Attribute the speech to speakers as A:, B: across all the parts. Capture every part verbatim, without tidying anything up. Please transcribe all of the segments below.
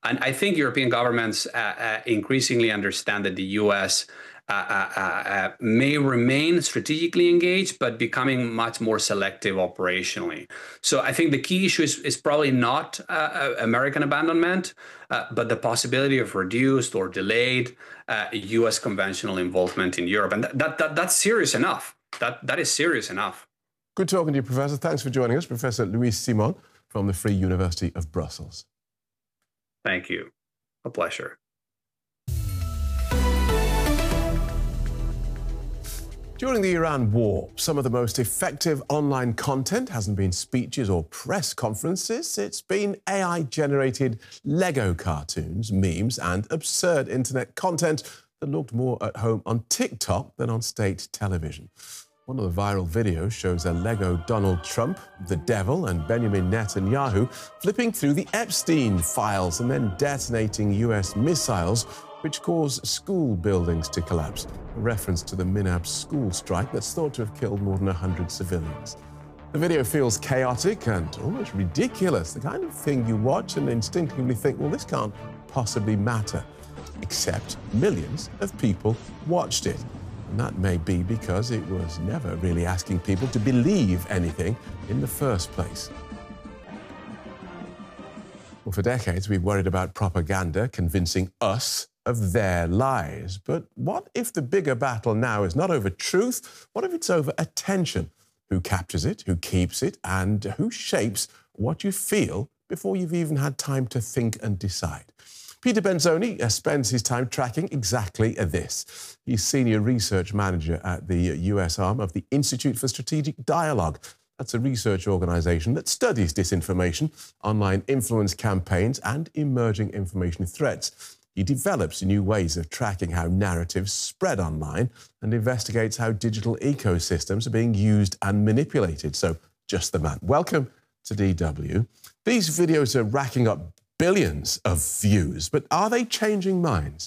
A: And I think European governments uh, uh, increasingly understand that the U S uh, uh, uh, may remain strategically engaged, but becoming much more selective operationally. So I think the key issue is, is probably not uh, American abandonment, uh, but the possibility of reduced or delayed uh, U S conventional involvement in Europe. And that, that, that that's serious enough. That, that is serious enough.
B: Good talking to you, Professor. Thanks for joining us, Professor Luis Simon from the Free University of Brussels.
A: Thank you. A pleasure.
B: During the Iran war, some of the most effective online content hasn't been speeches or press conferences. It's been A I-generated Lego cartoons, memes, and absurd internet content that looked more at home on TikTok than on state television. One of the viral videos shows a Lego Donald Trump, the devil, and Benjamin Netanyahu flipping through the Epstein files and then detonating U S missiles, which caused school buildings to collapse, a reference to the Minab school strike that's thought to have killed more than one hundred civilians. The video feels chaotic and almost ridiculous, the kind of thing you watch and instinctively think, well, this can't possibly matter. Except millions of people watched it. And that may be because it was never really asking people to believe anything in the first place. Well, for decades, we've worried about propaganda convincing us of their lies. But what if the bigger battle now is not over truth? What if it's over attention? Who captures it, who keeps it, and who shapes what you feel before you've even had time to think and decide? Peter Benzoni uh, spends his time tracking exactly this. He's Senior Research Manager at the U S arm of the Institute for Strategic Dialogue. That's a research organisation that studies disinformation, online influence campaigns, and emerging information threats. He develops new ways of tracking how narratives spread online and investigates how digital ecosystems are being used and manipulated. So, just the man. Welcome to D W. These videos are racking up billions of views, but are they changing minds?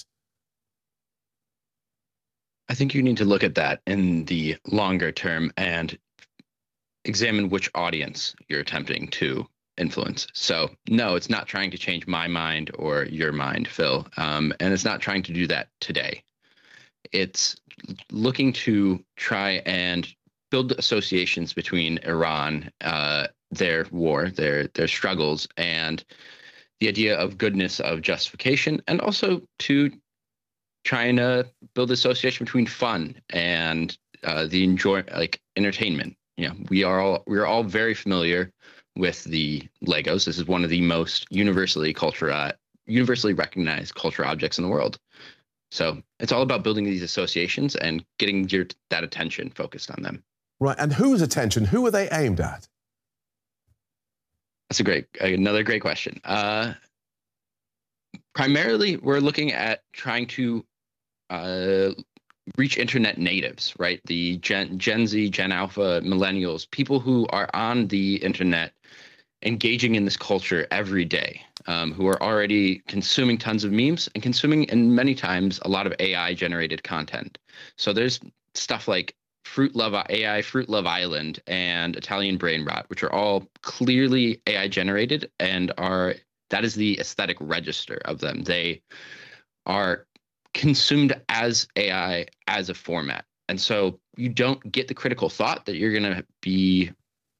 C: I think you need to look at that in the longer term and examine which audience you're attempting to influence. So no, it's not trying to change my mind or your mind, Phil. Um, and it's not trying to do that today. It's looking to try and build associations between Iran, uh, their war, their their struggles, and the idea of goodness, of justification, and also to trying to build association between fun and uh, the enjoy, like entertainment. You know, we are all we're all very familiar with the Legos. This is one of the most universally culture, uh, universally recognized cultural objects in the world. So it's all about building these associations and getting your that attention focused on them.
B: Right, and whose attention? Who are they aimed at?
C: That's a great, another great question. Uh, primarily, we're looking at trying to uh, reach internet natives, right? The Gen, Gen Z, Gen Alpha, millennials, people who are on the internet, engaging in this culture every day, um, who are already consuming tons of memes and consuming, and many times, a lot of A I-generated content. So there's stuff like Fruit Love A I, Fruit Love Island, and Italian Brain Rot, which are all clearly A I generated and are that is the aesthetic register of them. They are consumed as A I as a format, and so you don't get the critical thought that you're going to be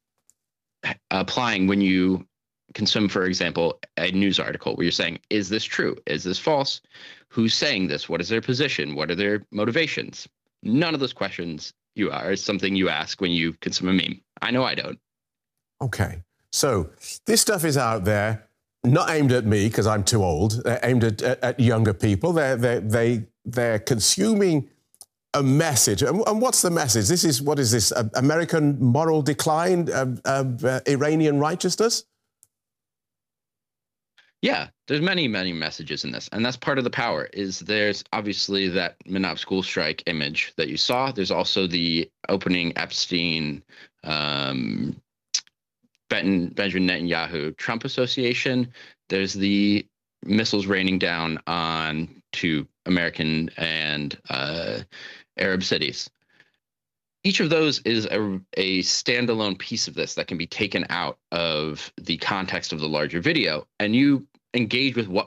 C: applying when you consume, for example, a news article where you're saying, "Is this true? Is this false? Who's saying this? What is their position? What are their motivations?" None of those questions you are is something you ask when you consume a meme. I know I don't.
B: Okay, so this stuff is out there, not aimed at me because I'm too old. They're aimed at, at, at younger people. They're they they they're consuming a message. And, and what's the message? This is what is this? Uh, American moral decline, uh, uh, Iranian righteousness?
C: Yeah, there's many, many messages in this. And that's part of the power is there's obviously that Minab school strike image that you saw. There's also the opening Epstein, um, Ben, Benjamin Netanyahu, Trump association. There's the missiles raining down on to American and uh, Arab cities. Each of those is a, a standalone piece of this that can be taken out of the context of the larger video, and you engage with what